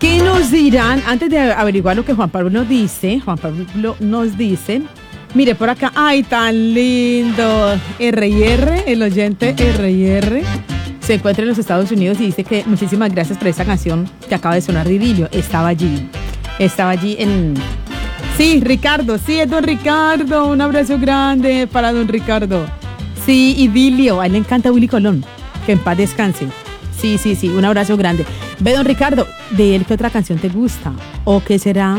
¿Qué nos dirán? Antes de averiguar lo que Juan Pablo nos dice, mire por acá, ¡ay, tan lindo! R&R, el oyente R&R, se encuentra en los Estados Unidos y dice que muchísimas gracias por esa canción que acaba de sonar de Idilio. Estaba allí en... Sí, Ricardo, sí, es don Ricardo, un abrazo grande para don Ricardo. Sí, Idilio, a él le encanta Willy Colón, que en paz descanse. Sí, un abrazo grande. Ve, don Ricardo, ¿de él qué otra canción te gusta? ¿O qué será?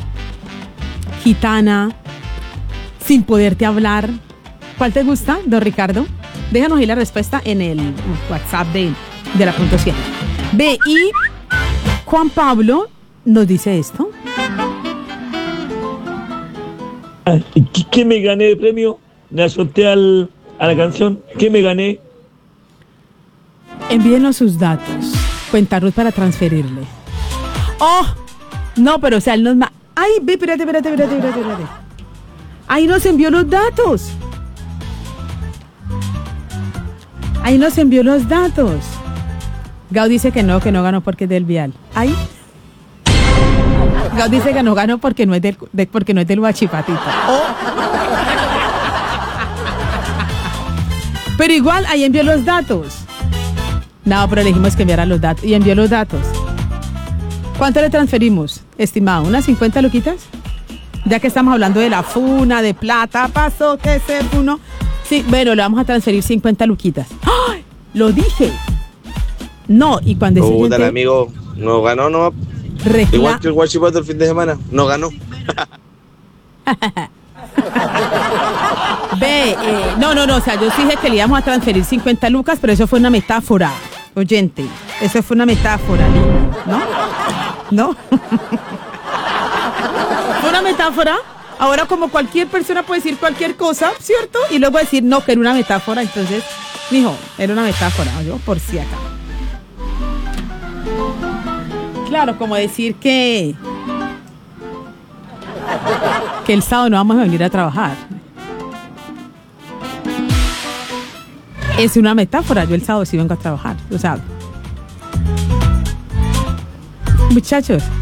Gitana, Sin Poderte Hablar. ¿Cuál te gusta, don Ricardo? Déjanos ahí la respuesta en el WhatsApp de la punto 7. Ve, y Juan Pablo nos dice esto. ¿Qué me gané de premio? Le azoté a la canción. ¿Qué me gané? Envíenos sus datos. Cuenta Ruth para transferirle. ¡Oh! No, pero o sea, él nos... ¡Ay, ve, espérate! Ahí nos envió los datos. Gao dice que no ganó porque es del Vial. ¡Ay! Gao dice que no ganó porque no es del Huachipatito. ¡Oh! Pero igual, ahí envió los datos. No, pero le dijimos que enviara los datos. Y envió los datos. ¿Cuánto le transferimos, estimado? ¿Unas 50 luquitas? Ya que estamos hablando de la funa, de plata, pasó que se funó. Sí, bueno, le vamos a transferir 50 luquitas. ¡Ay! Lo dije. No, y cuando ese dale, amigo, no ganó, no. Igual que el Guachipato el fin de semana, no ganó. Ve, no, o sea, yo sí dije que le íbamos a transferir 50 lucas, pero eso fue una metáfora, oyente. Eso fue una metáfora, ¿no? ¿Fue una metáfora? Ahora, como cualquier persona puede decir cualquier cosa, ¿cierto? Y luego decir, no, que era una metáfora. Entonces, mijo, era una metáfora, yo por si acá. Claro, como decir que el sábado no vamos a venir a trabajar. Es una metáfora, yo el sábado sí vengo a trabajar, lo sabes. Muchachos,